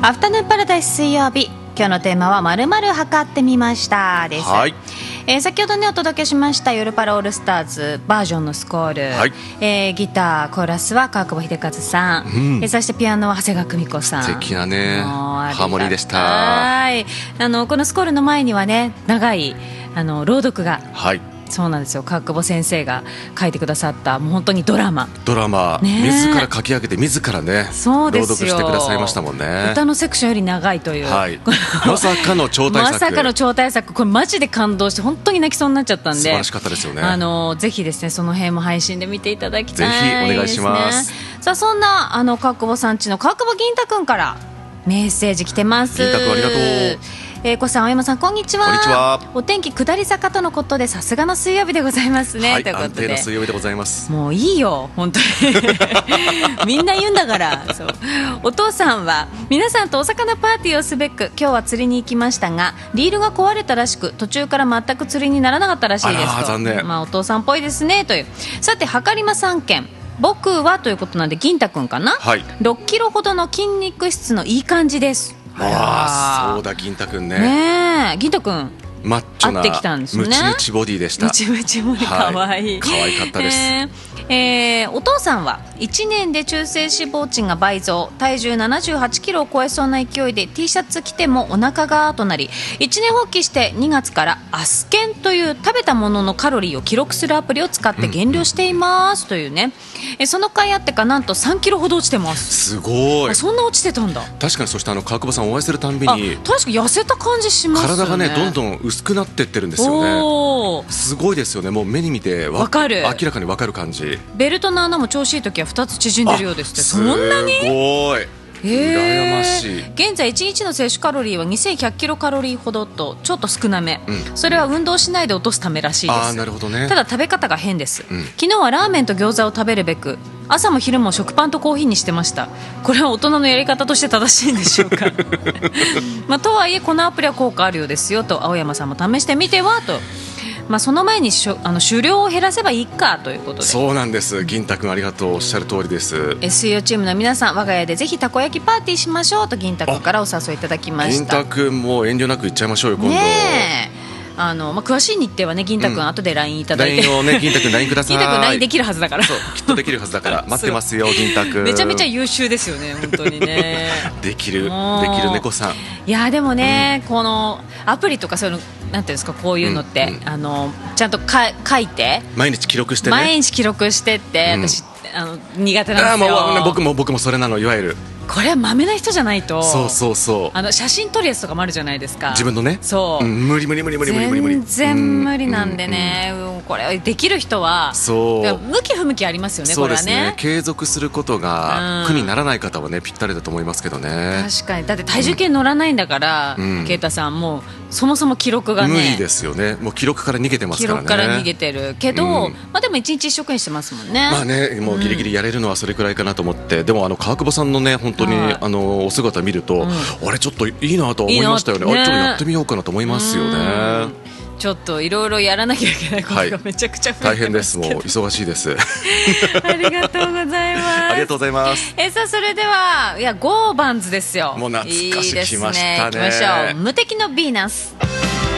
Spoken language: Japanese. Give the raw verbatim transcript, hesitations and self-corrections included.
アフタヌーンパラダイス水曜日、今日のテーマは〇〇測ってみましたです。 はい、 えー、先ほどねお届けしました夜パラオールスターズバージョンのスコール、はい、えー、ギターコーラスは川久保秀和さん、うん、えー、そしてピアノは長谷川久美子さん。 素敵なねハーモニーでした。 はい、あのこのスコールの前にはね長いあの朗読が、 はい、 そうなんですよ、川久保先生が書いてくださったもう本当にドラマドラマ、ね、自ら書き上げて自らねそうですよ朗読してくださいましたもんね。 歌のセクションより長いという、 はい、まさかの超大作まさかの超大作、これマジで感動して本当に泣きそうになっちゃったんで素晴らしかったですよね。 あのぜひですねその辺も配信で見ていただきたいですね。 ぜひお願いします。 さあそんなあの川久保さんちの川久保銀太くんからメッセージ来てます。 銀太くんありがとう。 えー、小さん青山さんこんにちは。 こんにちは。 お天気下り坂とのことでさすがの水曜日でございますね、 はい、 ということで安定の水曜日でございます。 もういいよ本当にみんな言うんだからそうお父さんは皆さんとお魚パーティーをすべく今日は釣りに行きましたがリールが壊れたらしく途中から全く釣りにならなかったらしいですと。 残念、 まあ、お父さんっぽいですねという。さてはかりまさん件僕はということなんで銀太くんかな、はい、ろっキロほどの筋肉質のいい感じです。 ああそうだ銀太くん ね, ねえ銀太くんマッチョな会ってきたんですね。 ムチムチボディでした。 ムチムチボディかわいい、 可愛かったです。 えーえー、お父さんはいちねんで中性脂肪値が倍増、体重ななじゅうはちキロを超えそうな勢いで T シャツ着てもお腹がとなり一年発起してにがつからアスケンという食べたもののカロリーを記録するアプリを使って減量しています、うん、というね。えその甲斐あってかなんとさんキロほど落ちてます。 すごい。 そんな落ちてたんだ。 確かに。そしてあの川久保さんお会いするたんびに確かに痩せた感じしますよね。 体がねどんどん薄くなってってるんですよね。すごいですよね。もう目に見てわかる、明らかに分かる感じ。 ベルトの穴も調子いい時はふたつ縮んでるようですって。そんなにすごい、えー、羨ましい。 現在いちにちの摂取カロリーはにせんひゃくキロカロリーほどとちょっと少なめ、うん、それは運動しないで落とすためらしいです。 あ、なるほどね。 ただ食べ方が変です、うん、昨日はラーメンと餃子を食べるべく朝も昼も食パンとコーヒーにしてました。これは大人のやり方として正しいんでしょうかまあ、とはいえこのアプリは効果あるようですよと。青山さんも試してみてはと。まあ、その前にしょあの狩猟を減らせばいいかということで。 そうなんです。銀太くんありがとう。おっしゃる通りです。 エスイーオー チームの皆さん我が家でぜひたこ焼きパーティーしましょうと銀太くんからお誘いいただきました。 銀太くんも遠慮なく行っちゃいましょうよ今度。 ねえあのまあ、詳しい日程はね銀太くん、うん、後で ライン いただいてライン をね銀太くん ライン ください。 銀太くん ライン できるはずだからそうきっとできるはずだから待ってますよ銀太くん。 めちゃめちゃ優秀ですよね本当にねできるできる猫さん。 いやでもね、うん、このアプリとかそういうのなんていうんですかこういうのって、うんうん、あのちゃんとか書いて毎日記録してね。毎日記録してって、うん、私あの苦手なんですよ。 あもう僕も僕もそれなの。いわゆるこれはマメな人じゃないと。 そうそうそう。 あの写真撮るやつとかもあるじゃないですか自分のね。 そう、 うん、無理無理無理無理無理無理無理全然無理なんでね、うんうん、これできる人はそう向き不向きありますよね。 そうですね、 これはね継続することが苦にならない方はねぴったりだと思いますけどね。 確かに。だって体重計乗らないんだから、うん、啓太さんもうそもそも記録がね無理ですよね。もう記録から逃げてますからね。 記録から逃げてるけど、うん、まあ、でも一日一食にしてますもんね。 まあねもうギリギリやれるのはそれくらいかなと思って、うん、でもあの川久保さんのね本当に、はい、あのお姿見ると、うん、あれちょっといいなと思いましたよね。いい、ね、あれちょっとやってみようかなと思いますよね。 ちょっといろいろやらなきゃいけないことがめちゃくちゃ増えてますけど、 はい、大変です。もう忙しいですありがとうございますありがとうございます。 えさあそれではいやゴーバンズですよ。 もう懐かしい、 いいですね。 来ましたね。 行きましょう。無敵のヴィーナス。